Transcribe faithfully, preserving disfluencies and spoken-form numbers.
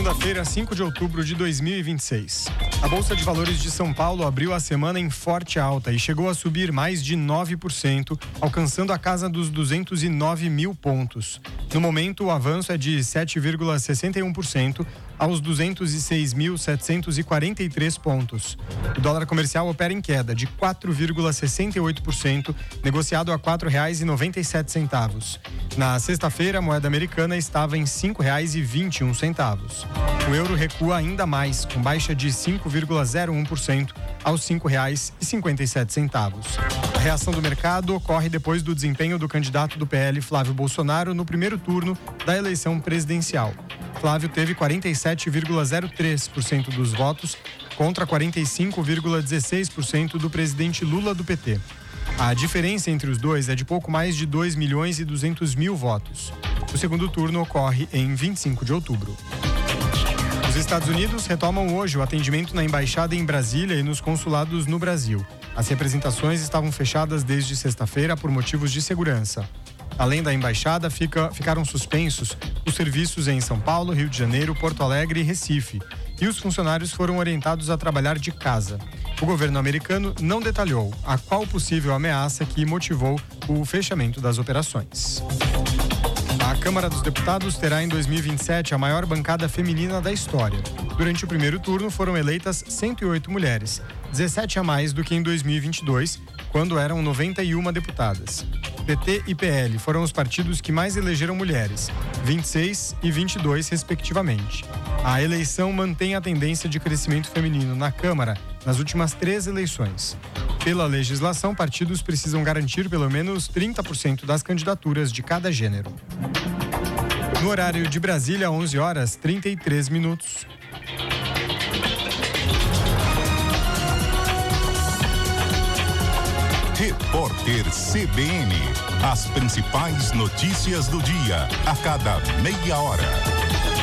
Segunda-feira, cinco de outubro de dois mil e vinte e seis. A Bolsa de Valores de São Paulo abriu a semana em forte alta e chegou a subir mais de nove por cento, alcançando a casa dos duzentos e nove mil pontos. No momento, o avanço é de sete vírgula sessenta e um por cento aos duzentos e seis mil setecentos e quarenta e três pontos. O dólar comercial opera em queda de quatro vírgula sessenta e oito por cento, negociado a quatro reais e noventa e sete centavos. Na sexta-feira, a moeda americana estava em cinco reais e vinte e um centavos. O euro recua ainda mais, com baixa de cinco vírgula zero um por cento aos cinco reais e cinquenta e sete centavos. A reação do mercado ocorre depois do desempenho do candidato do P L, Flávio Bolsonaro, no primeiro turno da eleição presidencial. Flávio teve quarenta e sete vírgula zero três por cento dos votos contra quarenta e cinco vírgula dezesseis por cento do presidente Lula do P T. A diferença entre os dois é de pouco mais de dois milhões e duzentos mil votos. O segundo turno ocorre em vinte e cinco de outubro. Os Estados Unidos retomam hoje o atendimento na embaixada em Brasília e nos consulados no Brasil. As representações estavam fechadas desde sexta-feira por motivos de segurança. Além da embaixada, fica, ficaram suspensos os serviços em São Paulo, Rio de Janeiro, Porto Alegre e Recife. E os funcionários foram orientados a trabalhar de casa. O governo americano não detalhou a qual possível ameaça que motivou o fechamento das operações. A Câmara dos Deputados terá em dois mil e vinte e sete a maior bancada feminina da história. Durante o primeiro turno foram eleitas cento e oito mulheres, dezessete a mais do que em dois mil e vinte e dois, quando eram noventa e uma deputadas. P T e P L foram os partidos que mais elegeram mulheres, vinte e seis e vinte e dois respectivamente. A eleição mantém a tendência de crescimento feminino na Câmara nas últimas três eleições. Pela legislação, partidos precisam garantir pelo menos trinta por cento das candidaturas de cada gênero. No horário de Brasília, onze horas e trinta e três minutos. Repórter C B N. As principais notícias do dia, a cada meia hora.